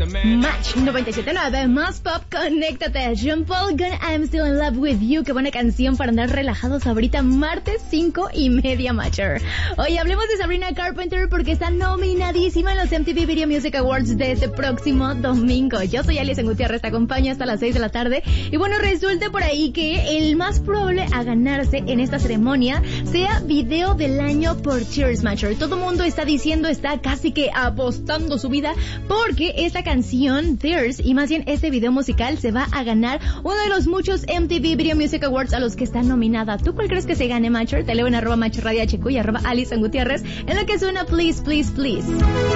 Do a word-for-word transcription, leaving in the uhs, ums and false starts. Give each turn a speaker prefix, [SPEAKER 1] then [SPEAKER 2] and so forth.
[SPEAKER 1] Match noventa y siete punto nueve, más pop, conéctate. Jean Paul con I'm Still in Love with You. Qué buena canción para andar relajados ahorita, martes cinco y media, Matcher. Hoy hablemos de Sabrina Carpenter porque está nominadísima en los M T V Video Music Awards de este próximo domingo. Yo soy Alison Gutiérrez, te acompaño hasta las seis de la tarde. Y bueno, resulta por ahí que el más probable a ganarse en esta ceremonia sea Video del Año por Tears, Matcher. Todo el mundo está diciendo, está casi que apostando su vida porque esta canción, Tears, y más bien este video musical, se va a ganar uno de los muchos M T V Video Music Awards a los que está nominada. ¿Tú cuál crees que se gane, Matcher? Te leo en arroba Matcher Radio H Q y arroba Alison Gutiérrez en lo que suena Please, Please, Please.